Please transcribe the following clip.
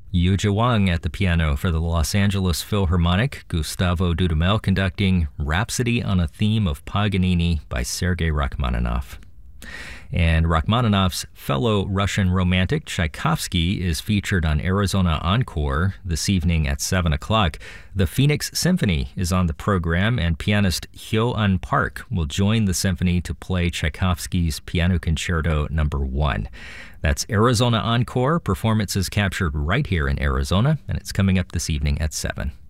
Yuja Wang at the piano for the Los Angeles Philharmonic, Gustavo Dudamel conducting Rhapsody on a Theme of Paganini by Sergei Rachmaninoff. And Rachmaninoff's fellow Russian romantic Tchaikovsky is featured on Arizona Encore this evening at 7 o'clock. The Phoenix Symphony is on the program, and pianist Hyo-un Park will join the symphony to play Tchaikovsky's Piano Concerto No. 1. That's Arizona Encore. Performance is captured right here in Arizona, and it's coming up this evening at 7.